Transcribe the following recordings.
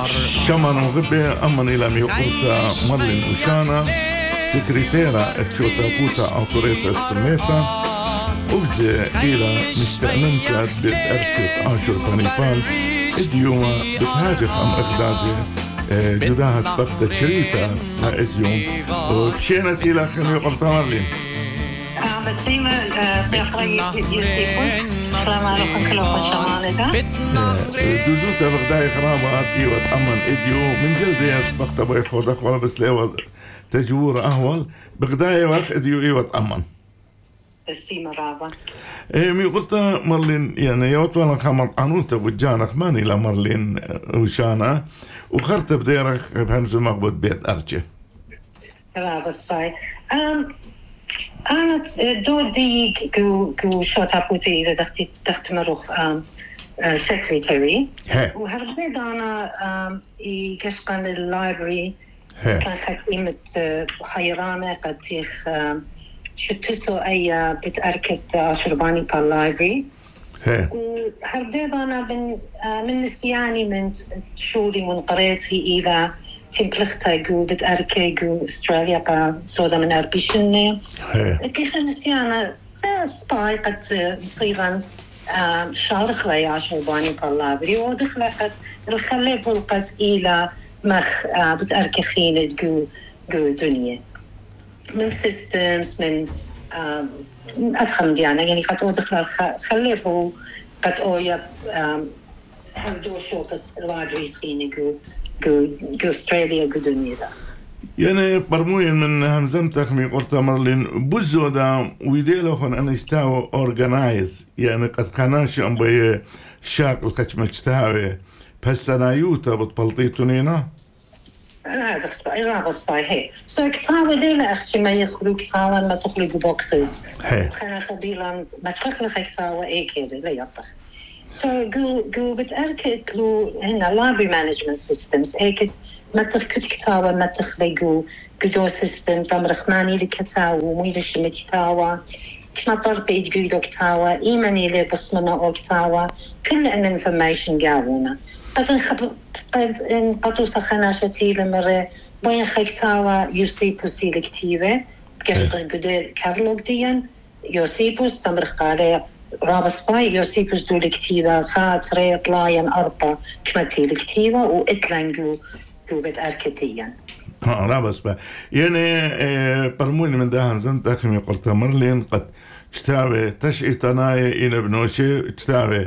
شمن وغبة أمن إلى ميقوتا مرلين وشانا سكرتيرا اتشوتا أوتوريتا استميتا وجه إلى مستأمنتا بأركة عاشر كنيفان إديوما بتهاجخ أم إخدادي جداها تبقى شريطة إديوم وبشينت إلى خمي قلتا مرلين بسيمة بيقري يوسيفوس السلام عليكم كلكم شمالة دوزوتا بغداي خرابات إيوة أمن إديو من جلدي بقتا بيخود أخوة بس ليوة تجور أهول بغداي وقت إديو إيوة أمن بسيمة رابا مي قلتا مرلين يعني يوتوالا خامت عنوتا بجانك ماني لمرلين وشانا وخرت بديرك بهمزو مقبض بيت أرجي رابا صفاي أنا دور دي جو شوتا بوتي إذا دخت مروخ سكرتيري وهربيد أنا يكشقن اللايبرري كان خدمة حيرانة قد تيخ شتوسو أي بتأركت أشرباني باللايبرري وهربيد أنا من نسياني من شولي من قريتي إلى تمبلختا جو بتأركي جو أستراليا قا سودا من أربيشنة كيف نسيانا سباي قد مصيغا شارخ لي عشرباني باللايبرري ودخل قد الخلي بلقت إلى مخ بتأركي خينة جو دنيا من سيستمز من أدخل ديانا يعني قد أدخل خلي بل قد أويا هردو شوكت اللايبرري خينة جو أستراليا جو دنيا دا يعني برموين من همزمتك مي قلت مرلين بوزو دا ويديلوخن أن يشتاو أورغانايز يعني قد قناش أم بي شاق الخشم الشتاوي بسنا يوتا بطبلطيتونينا هذا صحيح رابط صحيح سو كتاوي ليلة أخشي ما يخلو كتاوي ما تخلقوا بوكسز خنا خبيلا ما تخلق كتاوي إيه كده لا يطخ So جو بتأركت له هنا library management systems هيك ما تخكت كتاوى ما تخلقوا جو system تمرخ ماني لكتاوى وميلش مكتاوى كما طربي يجيلو كتاوى إيماني لي بصمنا أو كتاوى كل أن information قاونا قد قطو سخناشتي لمرة بين خيكتاوى يوسيبوسي لكتيبة بكشت قدر كارلوك ديان يوسيبوس تمرخ قالي رابس باي يوسيبوس دول كتيبة خاطري طلاين أربع كمتي الكتيبة وإتلانجو بيت أركتيا رابس باي يعني برموني من دهان زنت أخمي قلت مرلين قد تشتاوي تشئتناي إنا بنوشي تشتاوي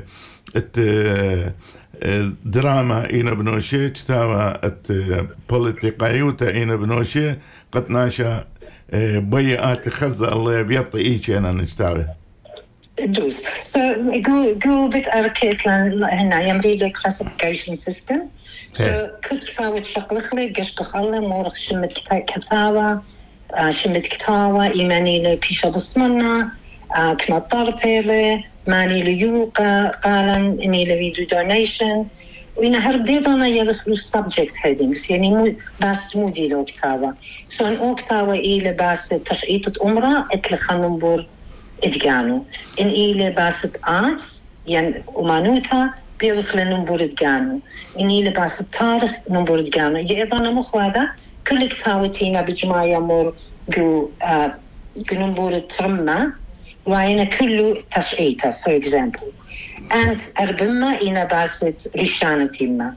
دراما إنا بنوشي تشتاوي بوليتيقايوتا إنا بنوشي قد ناشا بيئات خزة الله بيطي إيشي أنا نشتاوي دوس so go bit أركيت هنا يمري لك classification system so كل كتاوة شغل خلي قشق خلي مورخ شمت كتاوة شمت كتاوة إيماني لي بيشا بصمنا كما طربي لي ماني ليوقا قالن إني لفيديو donation وإن هربديضانا يغسلو subject headings يعني مو باست مودي لو كتاوة so إن أو كتاوة إيلي باست تشعيطة أمرا إتلخان نمبر إدجانو إن إيلي باست آتس يعني ومانوتا بيوخل نمبر إدجانو إن إيلي باست تاريخ نمبر إدجانو يأيضانا مخوادا كل كتاوتينا بجماعة مور جو نمبر ترمى وإن كله تشعيطة for example and أربما إنا باست ريشانتيما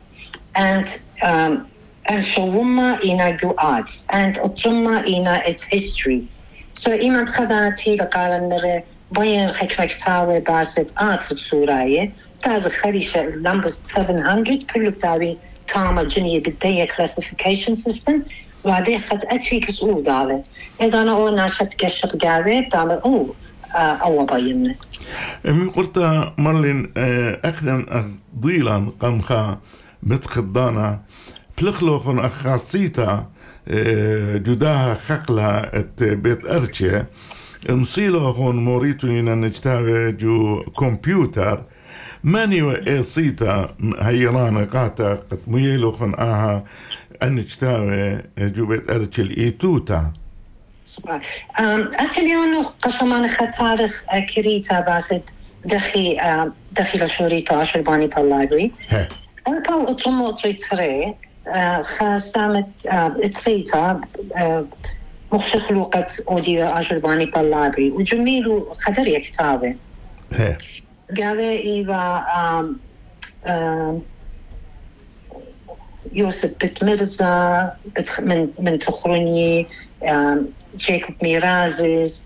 and شوما إنا جو آتس and أترمى إنا its history so إيمان خدانتي لقالن مرة بين حكمة كتاوي باست آتت سوراية تازق خريشة لمبس 700 كله كتاوي تاما جنية بداية classification system وعدي قد أتفيك سؤول دالة إذا أنا أول ناشط قشق قاوي دالة أو بينا من قلت مرلين أخنا ضيلا قمخا متخدانا بلخلوخن أخاصيتا جداها خقلها بيت أرشي مصيلوخن موريتونينا نجتاوي جو كمبيوتر ماني وإيصيتا هيرانا قاتا قد ميلوخن أنجتاوي جو بيت أرشي الإيتوتا أتلي أنه قشمان خطارخ كريتا باست دخي لشوريتا عشرباني باللايبري ألقاو أطرموطري تري خاسامت اتسيتا مخش خلوقة أوديو أجرباني باللابري وجميلو خدر يكتابه قال إيوا يوسف بت مرزا من تخروني جيكوب ميرازز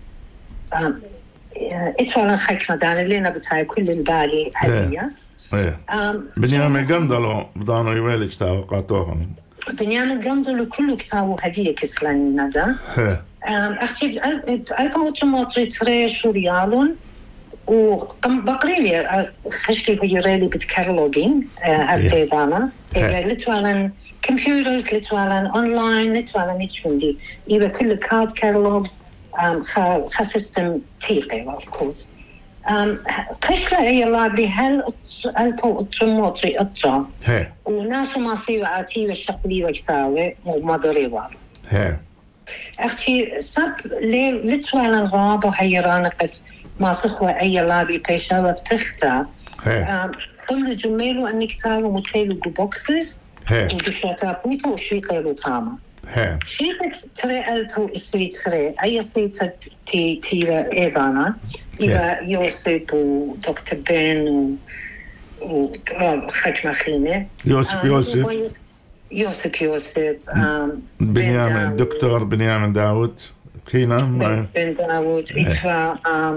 اتوالا خيك مدان اللي بتاعي كل البالي هدية بنيامين قمدلو بدانو يوالي كتابه قاطوهم بنيامين قمدلو كله كتابه هدية كسلاني ندا أختي ألقا وطموطري تري شو ريالون وبقريلي خشلي هجرالي بتكارلوجين أبتدانا لتوالا كمبيوترز لتوالا أونلاين لتوالا نيتشوندي إيبا كل كارد كارلوجز خا سيستم تيقي of course قشلة هي لابي هل ألقو أطرموطري أطرا وناسو ما سيوا عاتي وشقلي وكتاوي ومدري والو أختي سب لتوالا غابو هيرانا قد ما سخوة أي لابي بيشاوة بتختا كل جميلو أني كتابو متيلو بوكسز وبشوتا بوتا وشيقيلو تاما شيقك تري ألبو إسري تري أي سيطة تيرا إيضانا إيبا يوسف ودكتور بن وخج مخينة يوسف بنيامين دكتور بنيامين داود خينا بن داود إتوا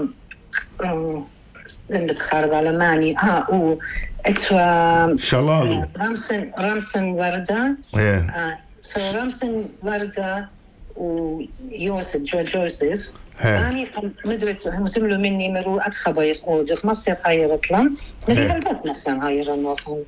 لم تخرب على ماني إتوا شلالو رمسن وردة رمسن وردة ويوسف جوزيف أنا مدرت مسلو مني مرو أتخبيخ أوجخ مصيت هاي رطلان مري هلبت مثلا هاي رنوخون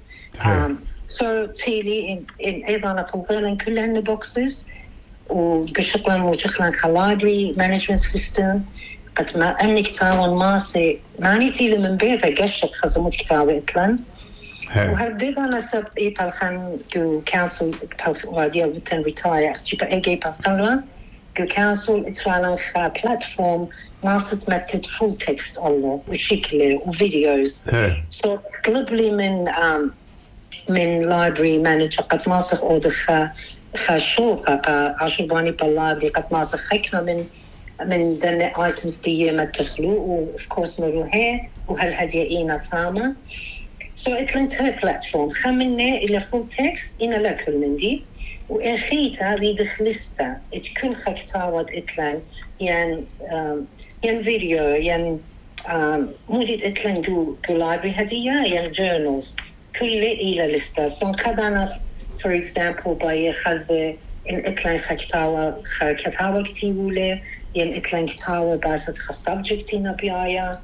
تيلي إن أيضا أقلقلن كلهن بوكسز وقشقلن وجخلن خلابري مانجمنت سيستم قد ما أني كتاون ماسي ماني تيلي من بيتا قشق خزموت كتابة إتلن وهرديد أنا سب إي بالخان جو كانسل بالوادية وتن ريتاير أختيبا إيجي بالخانلان جو كانسل إتوانا خا بلاتفورم ماسط متد فول تكست الله وشكله وفيديوز قلبلي من library manager قد ماسخ أودخ خشوقة عشرباني باللايبرري قد ماسخ خكمة من دن items دي ما تخلو و of course مروها وهالهدية إينا تاما so إتلنت هاي platform خمنا إلى full text إنا لكل من دي وأخيتها بيدخ لسته كل خكتاوات إتلن يعني فيديو يعني موديد إتلن جو library هدية يعني journals كل إلى لسته سون كذا for example باي خزة إن إتلان كتاوة كتيبولة ين إتلان كتاوة باسد خسبجكتينا بيايا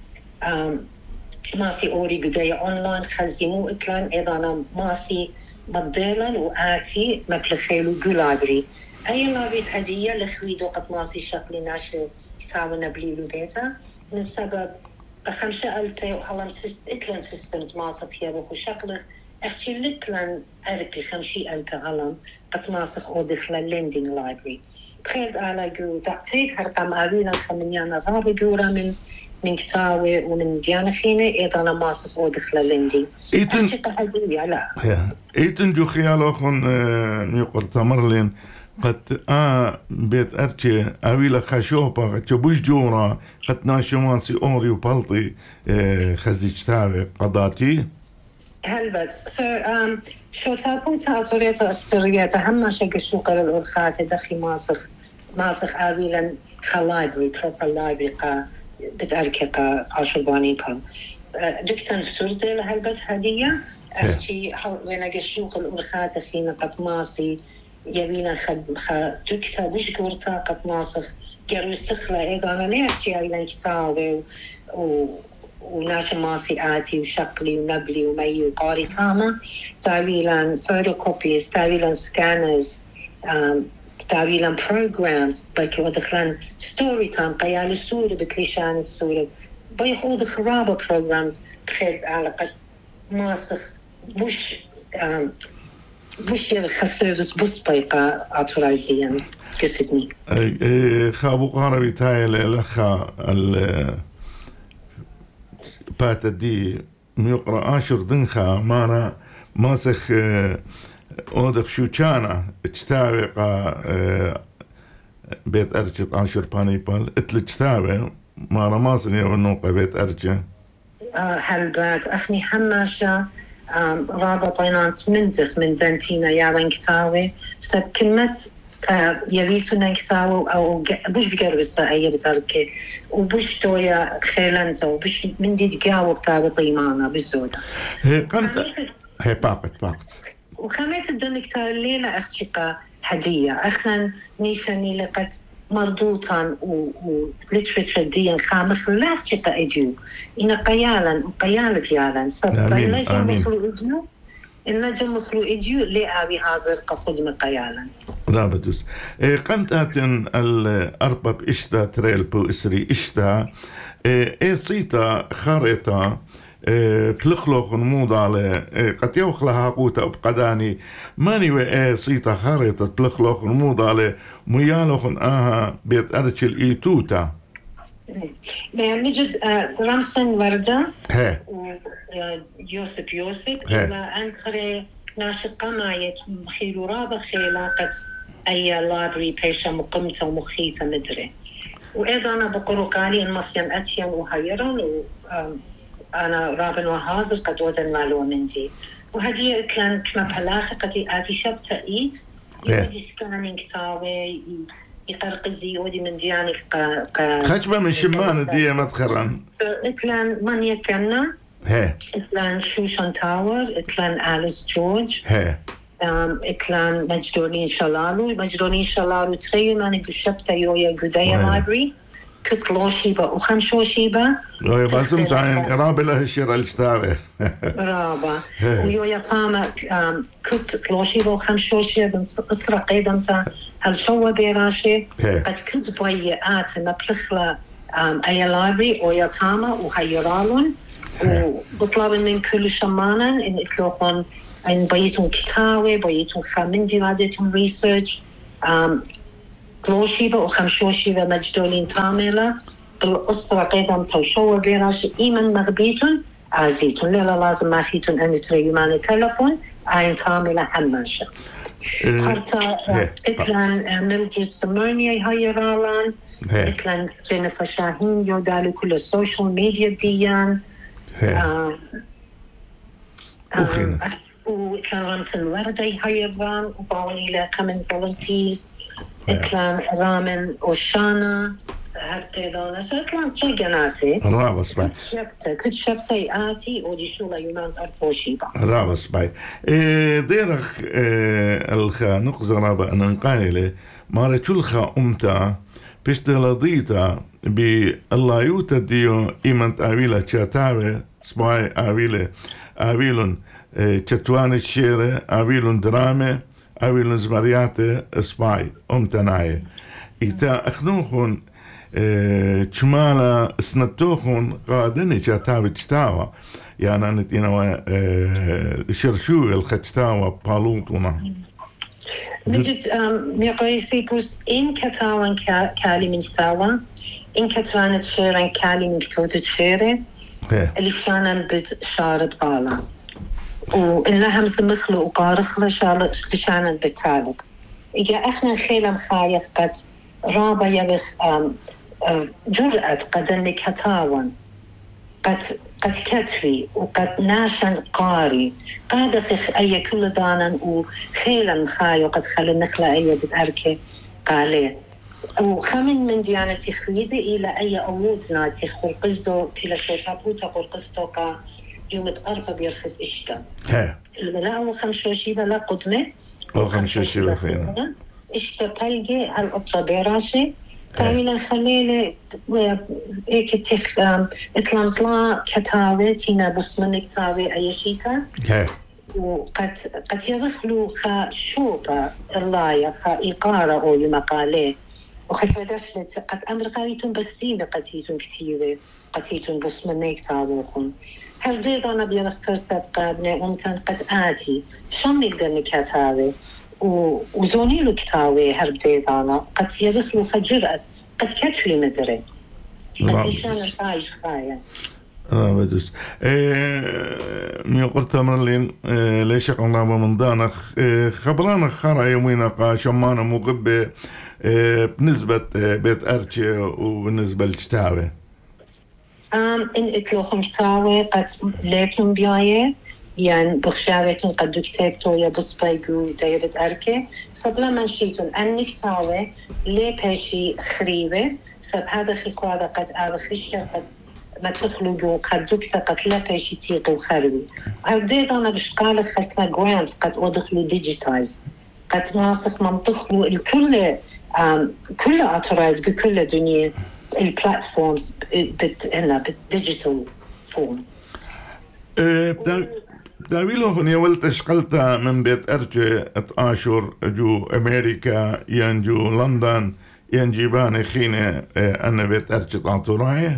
ماسي أوري قدية أونلاين خزيمو إتلان إذا ماسي مدلن وآتي مبلخيلو قلابري أي لابيت هدية لخويدو قد ماسي شكلي ناشر كتاوة نبليلو بيتا من السبب 5,000 وحلم إتلان سيستم تماسك يابخو شكله أختي لتلان أربي 50,000 علم أتماسك أو دخل الليندينج لايبرري بخير على جو دعتيت هرقم أبينا خمنيانا رابي جورا من كتاوي ومن ديانا خينة إيضا ماسك أو دخل الليندينج أختي تحدية لا إيتن جو خيالوخن نيقر تمرلين قد بيت أرتشي أويلا خشوبة قد بوش جورا قد ناشمانسي أوري وبالطي خزيجتاوي قضاتي هلبت شو تابو تاطوريتا استرياتا هم شق الشوق للأرخات دخي ماسخ أويلا خلايبري بروبر لايبري قا بتأركي قا عشرباني قا دكتن سردي لهلبت هدية أختي وين الشوق الأرخات فينا قد ماسي يبينا دكتا وش قرطا قد ماسخ قروا سخلة إيضا أنا ليحكي أويلا كتابي وناش ماسي آتي وشقلي ونبلي ومي وقاري تاما تاويلا فوتوكوبيز تاويلا سكانرز تاويلا بروجرامز باكي ودخلان ستوري تام قيال الصورة بتليشان الصورة بيخوض خرابة بروجرام بخير على قد ماسخ مش خسرس بس بيقى عطرايديا كسدني خابو قاربي تايل الأخا باتا دي ميقرأ آشر دنخا مانا ماسخ أودخ شو كان تشتاوي بيت أرجع عاشر بانيبال اتلجتاوي ما رماسن يونوقع بيت أرجع هلبات أخني حماشة رابطينات مندخ من دانتينا يا كتاوي سب كلمة يبيتنا كتاوي أو بوش بقرب الساعية بتركي وبوش تويا خيلانتا وبوش من دي تقاوب تابي طيمانا بالزودة هي قمت هي باقت وخميت الدنك الليلة أختشقا هدية أخنا نيشاني لقد مردوطا وليتريتشر ديا خامخ لا أختشقا إجيو إنا قيالا وقيالة يالا صدقا إلا جمصرو إجيو إلا جمصرو إجيو لأبي هازر قفل مقيالا رابطوس قمت آتن الأرباب إشتا تريل بو إسري إشتا صيتا خارطة بلخلوخ نموض على قد يوخلها قوتا بقداني ماني وإيه صيتا خارطة بلخلوخ نموض على ميالوخن بيت أرتشل إيتوتا نجد رمسن وردة يوسف إلا أنخري ناشقة مايت خيلو رابا خيلا قد أي لابري بيشا مقمتة ومخيطة مدري وإذا أنا بقرو قالي المصيام أتيان وهيران أنا رابن وهازر قد وذن مالو مندي وهدي كان كما بلاخ قد آتي شبت إيد يودي سكانين كتاوي يقرقزي ودي من دياني خجبة من شمان دي مدخران إتلان من يكنا إتلان شوشان تاور إتلان آليس جورج إتلان مجدولين شلالو تريو ماني بشبتا يويا قدايا لايبري كنت لوشيبا وخمشوشيبا بازم تعين رابا له الشير الاشتاوي رابا ويويا قامة كنت لوشيبا وخمشوشيبا بنصرا قيدمتا هالشوة بيراشي قد كنت بويات مبلخلة أي لابري ويا تاما وهيرالون وبطلب من كل شمانا إن إتلوخون إن بيتون كتاوي بيتون خامندي وادتون ريسيرش كلوشيبا وخمشوشيبا مجدولين تاملة بالأسرة قيدم توشوة بيراشي إيمن مغبيتون عزيتون ليلا لازم ما فيتون أن تريمان التلفون عين تاملة حماشة خرطة إتلان ملجد سمرنيا هايرالان إتلان جينيفر شاهين يودالو كل السوشيال ميديا ديان وإتلان رمسن وردي هايران وباوني لا كمن فولنتيز إتلان رامن أوشانا هرتي دونا سإتلان جيجاناتي رابس باي كنت شبتي آتي ودي شولا يونان أربوشيبا رابس باي ديرخ الخا نقزة رابا أن نقايلة مارا تلخا أمتا بشتغلضيتا بالله يوتا ديو إيمانت آويلا تشاتاوي سباي آويلون تشتوان الشيرة آويلون درامة آويلون زمارياتي سباي أمتناي إيتا أخنوخون تشمالا سنتوخون قادني تشاتاوي تشتاوا يعني نتينا شرشو الختشتاوا بالوطونا مجد ميقايسي بوس إن كتاوان كالي من كتاوا إن كتوانت شيران كالي من كتوتت شيري اللي شانن بد شارب طالا وإن لهم سمخلو وقارخلو شانن بتالق إجا إحنا خيلا مخايف قد رابا يبخ جرأة قد أنك كتاوان قد كتفي وقد ناشن قاري قاد خخ أي كل دانا وخيلا مخايو قد خلي نخلى أي بتأركي قالي وخمن من ديانتي خريدة إلى أي أمودنا تخل قصدو كلا شوتابوتا قل قصدو كا يوم أربع بيرخد إشتا لا هو خمشوشيبا لا قدمة خمشوشيبا خينا إشتا بلقي هالقطة بيراشي تاويلا خليلي إيك تخ إطلانطلا كتاوي تينا بسمنك تاوي أي شيتا وقد يبخلو خا شوبا اللايا خا إيقارة أو يمقالي وقد بدفلت قد أمر قاويتون بسيمة قتيتون كتيري قتيتون بسمنك تاويخون هل ديضانا بيرخ كرسات قابني أمتان قد آتي شام يقدر كتاوي وزوني له كتاوي هرب ديضانا قد يبخلو خجرأت قد كتفي مدري قد إشان الفايش خايا بدوس ميقول تمرلين ليش قلنا من دانخ خبرانا خارع يومينا قاشمانا مقبة بنسبة بيت أرتشي وبالنسبة للشتاوي إن إتلوخم كتاوي قد ليتم بياية يعني بخشاويتون قد كتابتو يا بصبايقو دايبت أركي صبلا منشيتون أني كتاوي لي باشي خريبة سب هذا خيكو هذا قد آبخشة قد ما تخلقوا قد دكتا قد لا باشي تيقو خربي هرديد أنا بشقالك خلق ما جرانت قد أدخلوا ديجيتايز قد ماسك منطخلوا الكل كل أطرايد بكل دنيا البلاتفورمز بالديجيتال فورم داويلو هني ولت اشقلتا من بيت أرجي اتآشور جو أمريكا ينجو لندن ينجيباني خينة أنا بيت أرجي طاطوراي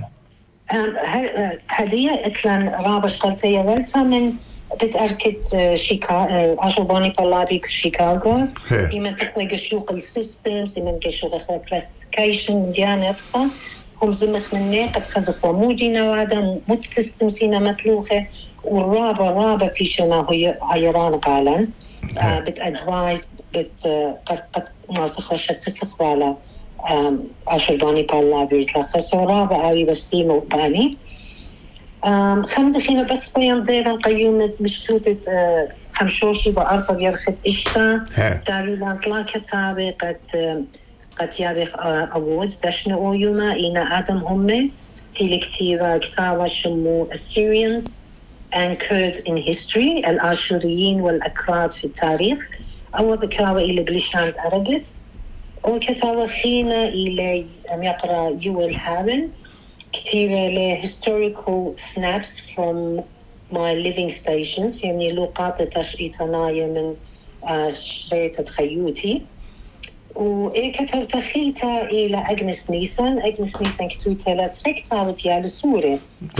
هدية اتلان رابا اشقلتا يولتا من بيت أركت عشرباني بلابي شيكاغو إيمان تقوى شوق السيستمز إيمان شوق كلاسيفيكيشن ديانتها هم زمخ مني قد خزق ومودي نوادا مود سيستمزينا مبلوخة والرابا فيشنا هيران قالا بتأدفايز قد ناسخ تسخ على عشرباني بلابي يتلخص ورابا آوي بسيمو باني خمد خينا بس بيان ديرا قيومة مشتوتة خمشوشي بأربا بيرخد إشتا داريلان طلا كتابي قد يابيخ أوودز داشنا أويوما إينا آدم همي تيلي كتابة شمو Assyrians Anchored in History الآشوريين والأكراد في التاريخ أو بكتابة إلي بليشاند أربت أو كتابة خينا إلي يقرأ يويل هابن كتيرة له historical snaps from my living stations يعني لقاط تشريطنايا من شريطة خيوتي وكتبت خيتا إلى أجنس نيسان كتويتها لتركتها وتيالي سوري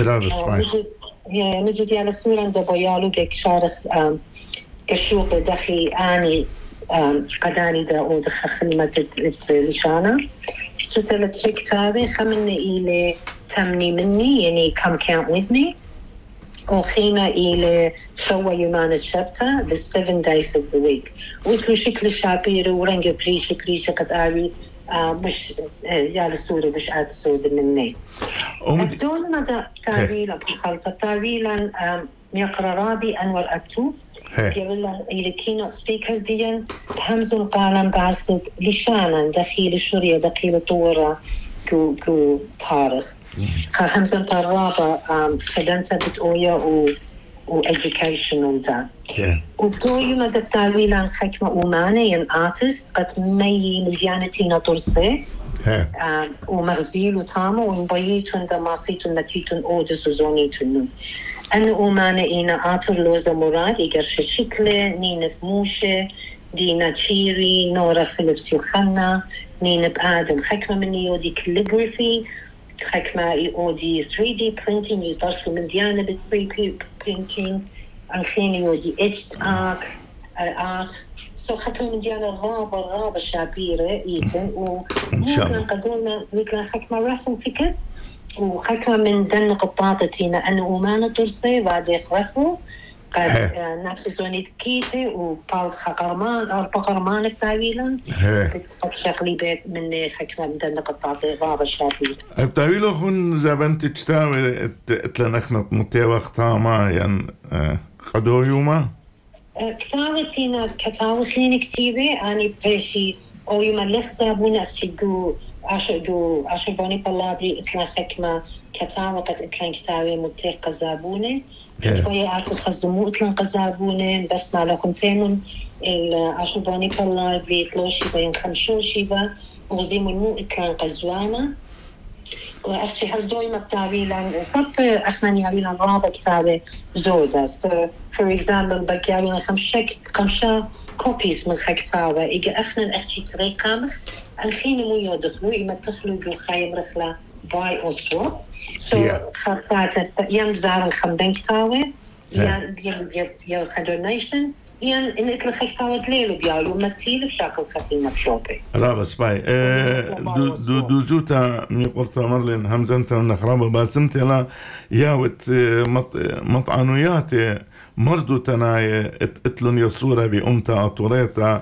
مجد يالي سوري عند بيالو كشارخ كشوق دخي آني قداني دا أو دخل خدمة لشانا كتويتها لتركتها خمني إلى تمني مني يعني come count with me وخينا إلى شوى يومان الشبتة the 7 days of the week ويكلو شكل شابير ورنج بريشة قد آلي مش يالي سوري مش عاد سود مني بدون مدى تاويلا بخلطة تاويلا ميقرا رابي أنور أتو يقول إلى كينوت سبيكر ديان بهمزن قالن بعصد لشانا دخيل شوريا دخيل طورة كو تاريخ همزن طرابة خدمتا بتقويا و educational دا وبدوي مدى التاويل عن خكمة أمانة artist قد مي مليانتين درسي ومغزيل وطامو ونبيتون دماسيتون نتيتون أودس وزونيتون أنا أمانة إينا آتر لوزا مراد إيقرش شكلة نينا فموشة دينا تشيري نورا فيلبس يوخنا نينا بآدم خكمة مني ودي calligraphy خكمة يودي 3D printing يطرسوا من ديانة ب 3D printing الخين يودي etched art سو خكمة من ديانة غابة شابيرة إيتن وممكن قدونا مثل خكمة raffle tickets وخكمة من دن قطاطتينا أنه أمانة درسي بعد يخرفوا قد نفسوني كيتي وبالت خقرمان أو بقرمان التاويلا قد شغلي بيت من خكمة من دن قطاطي غابة شابيرة التاويلا هون زبنت تشتاوي اتلنخنا متى وقتها يعني خدو يوما كتاوتينا كتاوي خليني كتيبة أنا بشي أو يوم اللخصابون أسيقو عشر باني بلابري اتلان خكمة كتاوة قد اتلان كتاوي متى قزابونة كتوية عارف خزمو اتلان قزابونة بس ما لكم تيمون عشر باني بلابري اتلوشي بين خمشوشي با وغزيمون مو اتلان قزوانة وأختي هالدوي مبتابي لان صب أخناني لان رابع كتابة زودة so for example بقيابي لان خمشة copies من خكتابة إيجا أخنان أختي طريقة مخ الخين مو يدخلوا إما تخلقوا خايم رخلة buy or swap so خطات يم زارن خمدن كتابة يم خدونيشن يعني إن إتلخك تاود ليل بيا ومتيل بشكل خفيف بشوبي لا بس باي دو زوتا ميقرتا مرلين همزنتا من خرابة باسمتي لا ياوت مطعنويات مردو تناي اتلون يصورة بأمتا أطوريتا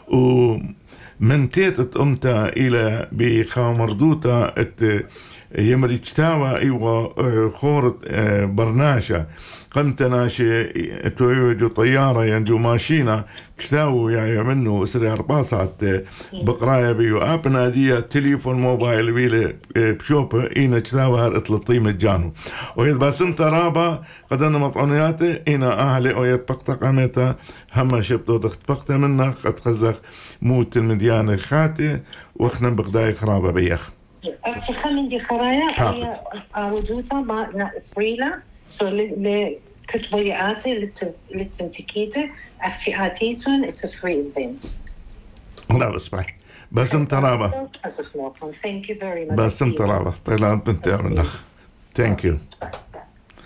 ومنتيت أمتا إلى بخامردوتا يمريجتاوا ايوا خورت برناشا قمت ناشي تويجو طيارة ينجو ماشينا كتاو يعني منه اسري ارباصات بقرايا بيو ابنا دي تليفون موبايل بيلي بشوبه اينا كتاو هارت لطيمة جانو ويد باسم ترابا قدنا مطعنياتي اينا اهلي ويد بقتق عميتا هما شبتو دخت بقتا منك قد خزخ موت المديان خاتي واخنا بقداي خرابة بيخ خمن دي خرايا هي وجودها ما فريلا سو لكتبياتي للتنتيكيته أخفياتيتون it's a free event. لا بسمعي باسم ترابة thank you very much باسم ترابة طيلان بنت أمن لخ thank you